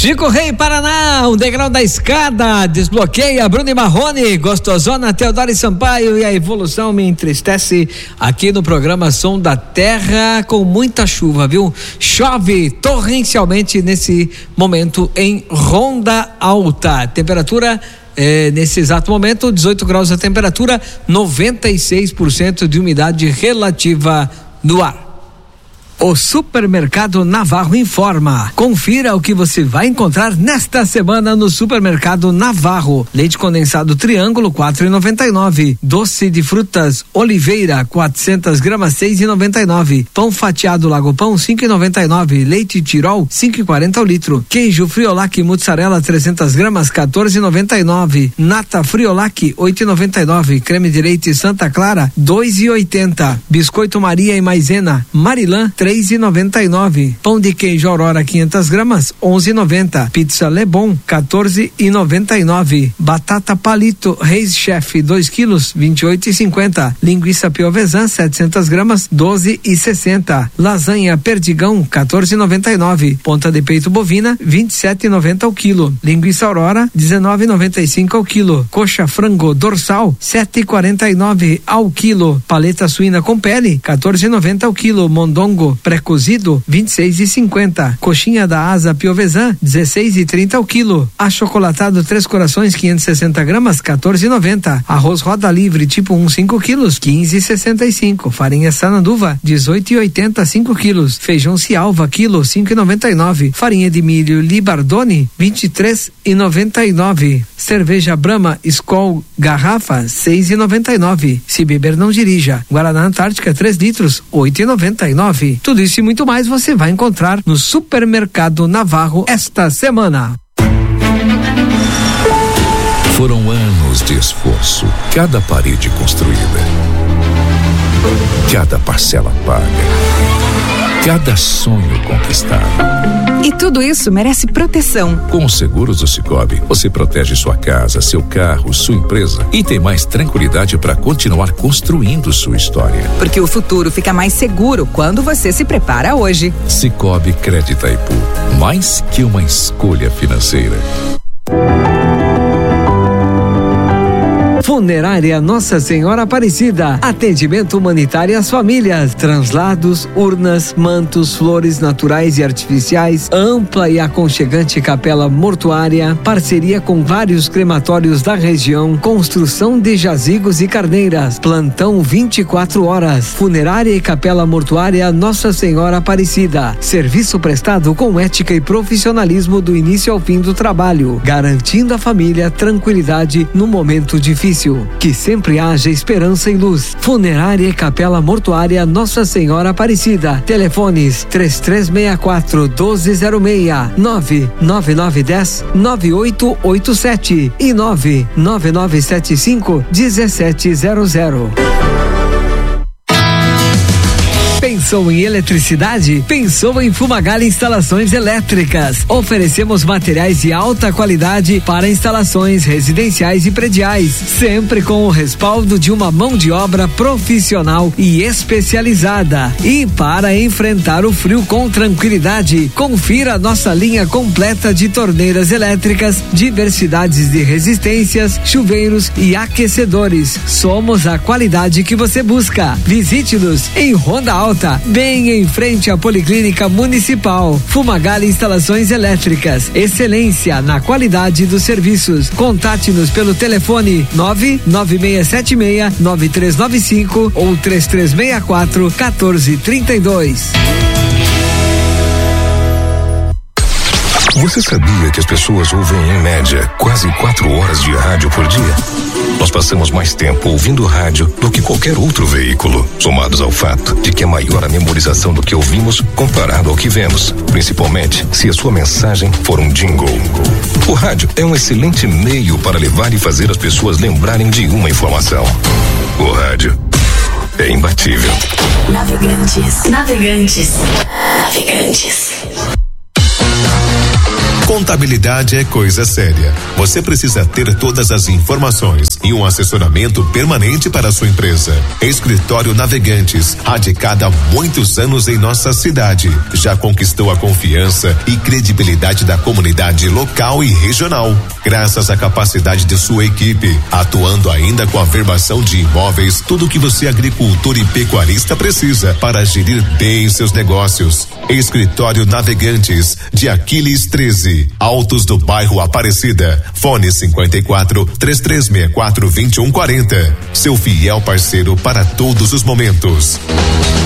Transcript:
Chico Rei, Paraná, um degrau da escada, desbloqueia Bruno e Marrone, Gostosona, Teodoro e Sampaio, e a evolução me entristece aqui no programa Som da Terra, com muita chuva, viu? Chove torrencialmente nesse momento em Ronda Alta, temperatura nesse exato momento 18 graus a temperatura, 96% de umidade relativa no ar. O Supermercado Navarro informa. Confira o que você vai encontrar nesta semana no Supermercado Navarro. Leite condensado Triângulo, 4,99. Doce de frutas Oliveira, 400 gramas, 6,99. Pão fatiado Lago Pão, 5,99. Leite Tirol, 5,40 o litro. Queijo Friolac Mussarela, 300 gramas, 14,99. Nata Friolac, 8,99. Creme de leite Santa Clara, 2,80. Biscoito Maria e Maisena Marilã, 3,99. Pão de queijo Aurora 500 gramas, 11,90. Pizza Lebon, 14,99. Batata Palito Reis Chef 2 quilos, 28,50. Linguiça Piovesan 700 gramas, 12,60. Lasanha Perdigão, 14,99. Ponta de peito bovina, 27,90 ao quilo. Linguiça Aurora, 19,95 ao quilo. Coxa frango dorsal, 7,49 ao quilo. Paleta suína com pele, 14,90 ao quilo. Mondongo pré-cozido, 26,50. Coxinha da asa Piovesan, 16,30 ao quilo. Achocolatado Três Corações 560 gramas, 14,90. Arroz Roda Livre tipo 1, 5 quilos, 15,65. Farinha Sananduva, 18,80 5 quilos. Feijão Cialva quilo, 5,99. Farinha de milho Libardone, 23,99. Cerveja Brahma Skol garrafa, 6,99. Se beber não dirija. Guaraná Antártica 3 litros, 8,99. Tudo isso e muito mais você vai encontrar no Supermercado Navarro esta semana. Foram anos de esforço, cada parede construída, cada parcela paga, cada sonho conquistado. E tudo isso merece proteção. Com os seguros do Sicoob, você protege sua casa, seu carro, sua empresa e tem mais tranquilidade para continuar construindo sua história. Porque o futuro fica mais seguro quando você se prepara hoje. Sicoob Crédito Itaipu, mais que uma escolha financeira. Funerária Nossa Senhora Aparecida, atendimento humanitário às famílias, translados, urnas, mantos, flores naturais e artificiais, ampla e aconchegante capela mortuária, parceria com vários crematórios da região, construção de jazigos e carneiras, plantão 24 horas, funerária e capela mortuária Nossa Senhora Aparecida, serviço prestado com ética e profissionalismo do início ao fim do trabalho, garantindo à família tranquilidade no momento difícil. Que sempre haja esperança e luz. Funerária e capela mortuária Nossa Senhora Aparecida. Telefones 3364-1206, 99910-9887 e 99975-1700. Pensou em eletricidade? Pensou em Fumagalli Instalações Elétricas. Oferecemos materiais de alta qualidade para instalações residenciais e prediais, sempre com o respaldo de uma mão de obra profissional e especializada. E para enfrentar o frio com tranquilidade, confira nossa linha completa de torneiras elétricas, diversidades de resistências, chuveiros e aquecedores. Somos a qualidade que você busca. Visite-nos em Ronda Alta, bem em frente à Policlínica Municipal. Fumagalli Instalações Elétricas, excelência na qualidade dos serviços. Contate-nos pelo telefone 99676-9395 ou 3364-1432. Você sabia que as pessoas ouvem, em média, quase 4 horas de rádio por dia? Nós passamos mais tempo ouvindo rádio do que qualquer outro veículo, somados ao fato de que é maior a memorização do que ouvimos comparado ao que vemos, principalmente se a sua mensagem for um jingle. O rádio é um excelente meio para levar e fazer as pessoas lembrarem de uma informação. O rádio é imbatível. Navegantes. Contabilidade é coisa séria. Você precisa ter todas as informações e um assessoramento permanente para a sua empresa. Escritório Navegantes, radicado há muitos anos em nossa cidade, já conquistou a confiança e credibilidade da comunidade local e regional. Graças à capacidade de sua equipe, atuando ainda com a verbação de imóveis, tudo que você agricultor e pecuarista precisa para gerir bem seus negócios. Escritório Navegantes, de Aquiles 13, Altos do bairro Aparecida. Fone 54-3364-2140. Seu fiel parceiro para todos os momentos.